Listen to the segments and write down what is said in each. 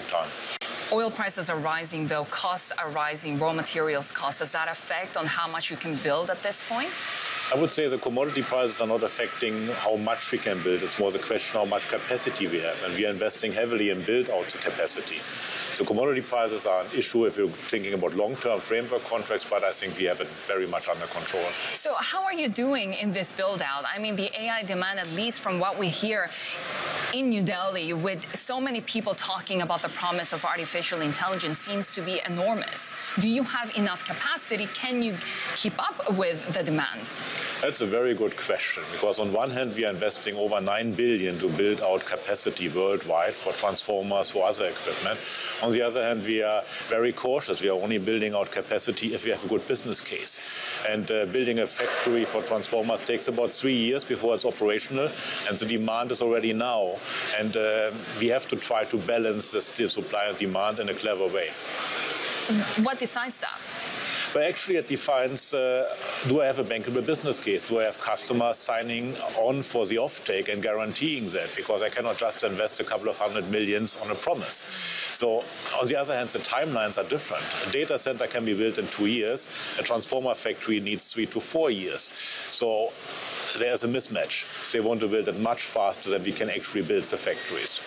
long time. Oil prices are rising, though. Costs are rising, raw materials costs. Does that affect on how much you can build at this point? I would say the commodity prices are not affecting how much we can build. It's more the question how much capacity we have. And we are investing heavily in build out the capacity. So commodity prices are an issue if you're thinking about long-term framework contracts, but I think we have it very much under control. So how are you doing in this build-out? I mean, the AI demand, at least from what we hear in New Delhi, with so many people talking about the promise of artificial intelligence, seems to be enormous. Do you have enough capacity? Can you keep up with the demand? That's a very good question, because on one hand, we are investing over 9 billion to build out capacity worldwide for transformers, for other equipment. On the other hand, we are very cautious. We are only building out capacity if we have a good business case. And building a factory for transformers takes about 3 years before it's operational, and the demand is already now. And we have to try to balance the supply and demand in a clever way. What decides that? But actually it defines, do I have a bankable business case? Do I have customers signing on for the offtake and guaranteeing that? Because I cannot just invest a couple of $100 million on a promise. So on the other hand, the timelines are different. A data center can be built in 2 years. A transformer factory needs 3 to 4 years. So there's a mismatch. They want to build it much faster than we can actually build the factories.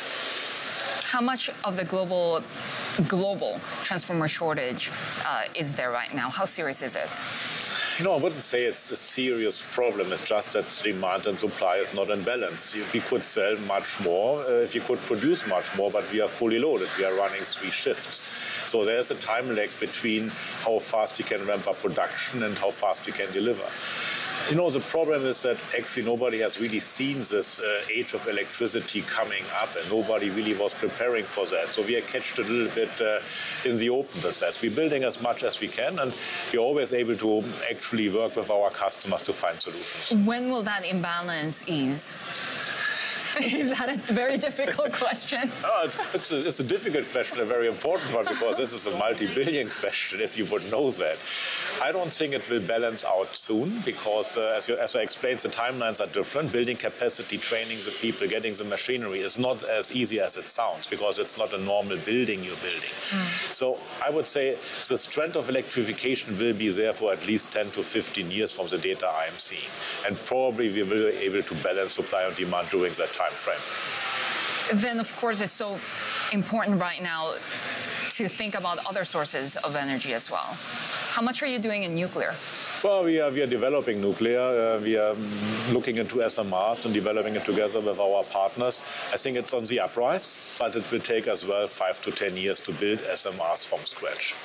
How much of the global transformer shortage is there right now? How serious is it? You know, I wouldn't say it's a serious problem. It's just that demand and supply is not in balance. We could sell much more if you could produce much more, but we are fully loaded. We are running 3 shifts. So there's a time lag between how fast we can ramp up production and how fast we can deliver. You know, the problem is that actually nobody has really seen this age of electricity coming up, and nobody really was preparing for that. So we are catched a little bit in the open with that. We're building as much as we can, and we're always able to actually work with our customers to find solutions. When will that imbalance ease? Is that a very difficult question? Oh, it's a difficult question, a very important one, because this is a multi-billion question, if you would know that. I don't think it will balance out soon, because as I explained, the timelines are different. Building capacity, training the people, getting the machinery is not as easy as it sounds, because it's not a normal building you're building. So I would say the trend of electrification will be there for at least 10 to 15 years from the data I am seeing. And probably we will be able to balance supply and demand during that time frame. Then, of course, it's so important right now to think about other sources of energy as well. How much are you doing in nuclear? Well, we are developing nuclear. We are looking into SMRs and developing it together with our partners. I think it's on the uprise, but it will take as well 5 to 10 years to build SMRs from scratch.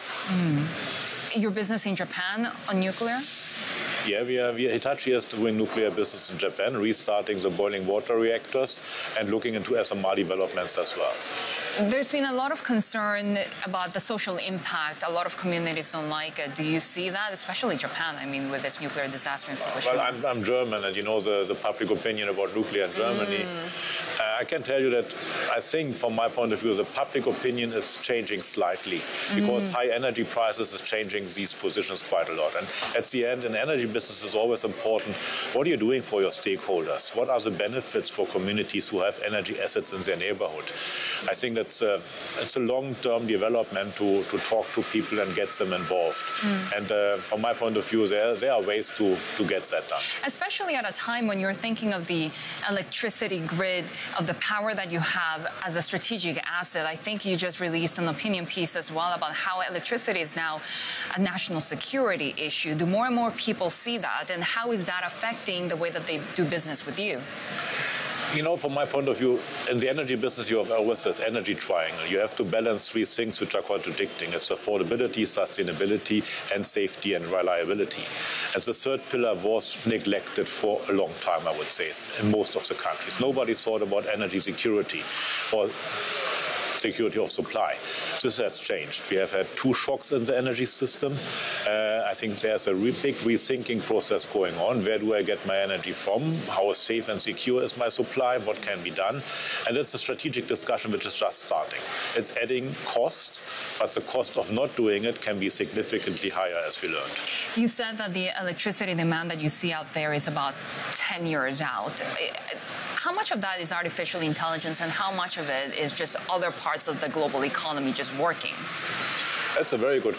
Your business in Japan on nuclear? Yeah, Hitachi is doing nuclear business in Japan, restarting the boiling water reactors and looking into SMR developments as well. There's been a lot of concern about the social impact. A lot of communities don't like it. Do you see that, especially Japan, I mean, with this nuclear disaster in Fukushima? Well, I'm German, and you know the public opinion about nuclear in Germany. I can tell you that I think, from my point of view, the public opinion is changing slightly, because high energy prices is changing these positions quite a lot. And at the end, in energy business, it's always important, what are you doing for your stakeholders? What are the benefits for communities who have energy assets in their neighborhood? I think it's a long-term development to talk to people and get them involved. And from my point of view, there are ways to get that done. Especially at a time when you're thinking of the electricity grid, of the power that you have as a strategic asset. I think you just released an opinion piece as well about how electricity is now a national security issue. Do more and more people see that, and how is that affecting the way that they do business with you? You know, from my point of view, in the energy business, you have always this energy triangle. You have to balance 3 things which are contradicting. It's affordability, sustainability, and safety and reliability. And the third pillar was neglected for a long time, I would say, in most of the countries. Nobody thought about energy security or security of supply. This has changed. We have had 2 shocks in the energy system. I think there's a big rethinking process going on. Where do I get my energy from? How safe and secure is my supply? What can be done? And it's a strategic discussion which is just starting. It's adding cost, but the cost of not doing it can be significantly higher, as we learned. You said that the electricity demand that you see out there is about 10 years out. How much of that is artificial intelligence, and how much of it is just other parts parts of the global economy just working? That's a very good